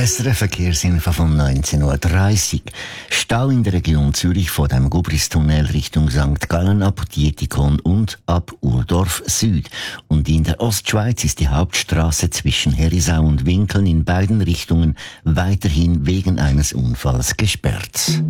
SRF Verkehrsinfo von 19.30 Uhr. Stau in der Region Zürich vor dem Gubristunnel Richtung St. Gallen ab Dietikon und ab Urdorf Süd. Und in der Ostschweiz ist die Hauptstraße zwischen Herisau und Winkeln in beiden Richtungen weiterhin wegen eines Unfalls gesperrt.